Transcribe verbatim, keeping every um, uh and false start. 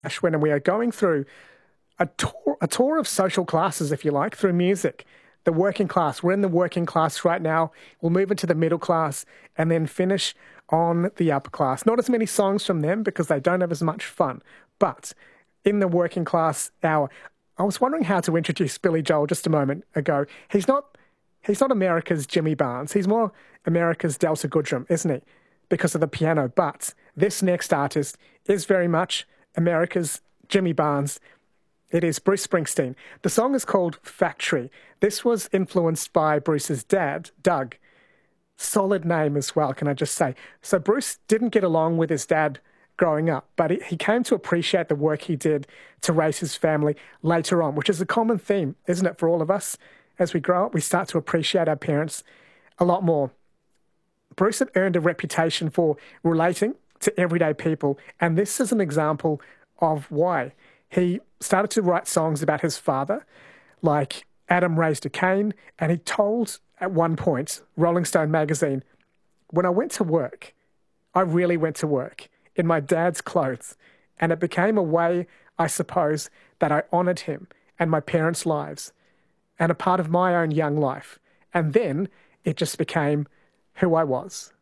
Ashwin, and we are going through a tour, a tour of social classes, if you like, through music. The working class. We're in the working class right now. We'll move into the middle class and then finish on the upper class. Not as many songs from them because they don't have as much fun. But in the working class hour, I was wondering how to introduce Billy Joel just a moment ago. He's not he's not America's Jimmy Barnes. He's more America's Delta Goodrem, isn't he? Because of the piano. But this next artist is very much America's Jimmy Barnes. It is Bruce Springsteen. The song is called Factory. This was influenced by Bruce's dad, Doug. Solid name as well, can I just say. So Bruce didn't get along with his dad growing up, but he came to appreciate the work he did to raise his family later on, which is a common theme, isn't it, for all of us? As we grow up, we start to appreciate our parents a lot more. Bruce had earned a reputation for relating to everyday people, and this is an example of why. He started to write songs about his father, like Adam Raised a Cain, and he told at one point, Rolling Stone magazine, when I went to work, I really went to work in my dad's clothes, and it became a way, I suppose, that I honoured him and my parents' lives and a part of my own young life. And then it just became who I was.